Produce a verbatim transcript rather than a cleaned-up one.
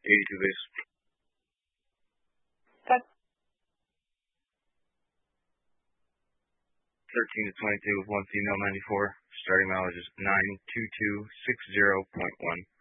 eighty-two base. Okay. thirteen to twenty-two with one female ninety-four. Starting mileage is nine two two six zero point one.